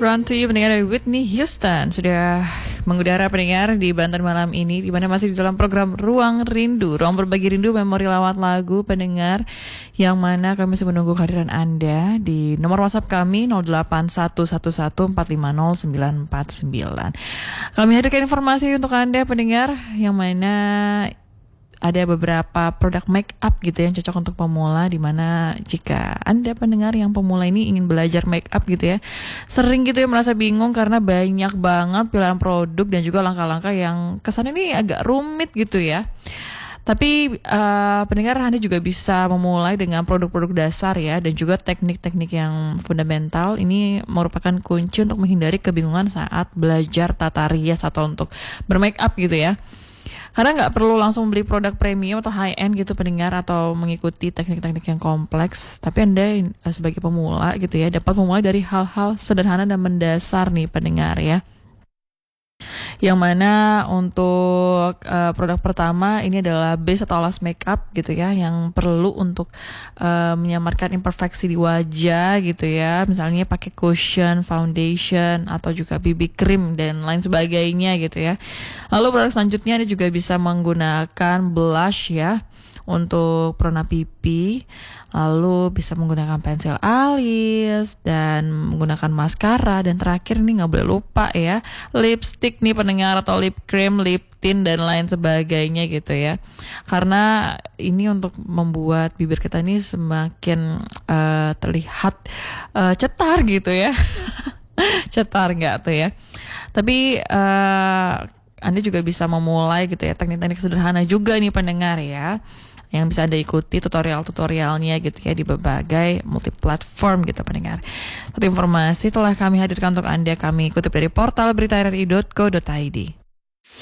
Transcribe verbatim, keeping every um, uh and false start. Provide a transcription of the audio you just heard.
Run to You pendengar dari Whitney Houston sudah mengudara pendengar di Banten malam ini, di mana masih di dalam program Ruang Rindu, ruang berbagi rindu memori lawat lagu pendengar, yang mana kami masih menunggu kehadiran Anda di nomor WhatsApp kami nol delapan satu satu satu empat lima nol sembilan empat sembilan. Kami hadirkan informasi untuk Anda pendengar, yang mana ada beberapa produk make up gitu yang cocok untuk pemula, di mana jika Anda pendengar yang pemula ini ingin belajar make up gitu ya, sering gitu ya merasa bingung karena banyak banget pilihan produk dan juga langkah-langkah yang kesannya ini agak rumit gitu ya. Tapi uh, pendengar, Anda juga bisa memulai dengan produk-produk dasar ya, dan juga teknik-teknik yang fundamental. Ini merupakan kunci untuk menghindari kebingungan saat belajar tata rias atau untuk bermake up gitu ya. Karena nggak perlu langsung beli produk premium atau high end gitu pendengar, atau mengikuti teknik-teknik yang kompleks. Tapi Anda sebagai pemula gitu ya, dapat memulai dari hal-hal sederhana dan mendasar nih pendengar ya. Yang mana untuk uh, produk pertama ini adalah base atau alas makeup gitu ya, yang perlu untuk uh, menyamarkan imperfeksi di wajah gitu ya. Misalnya pakai cushion, foundation, atau juga B B cream dan lain sebagainya gitu ya. Lalu produk selanjutnya Anda juga bisa menggunakan blush ya untuk perona pipi, lalu bisa menggunakan pensil alis dan menggunakan maskara, dan terakhir nih nggak boleh lupa ya lipstick nih pendengar, atau lip cream, lip tint dan lain sebagainya gitu ya. Karena ini untuk membuat bibir kita ini semakin uh, terlihat uh, cetar gitu ya. Cetar nggak tuh ya? Tapi uh, Anda juga bisa memulai gitu ya teknik-teknik sederhana juga nih pendengar ya, yang bisa Anda ikuti tutorial-tutorialnya gitu ya di berbagai multi-platform gitu pendengar. Satu informasi telah kami hadirkan untuk Anda, kami kutip dari portal berita r r i dot co dot i d.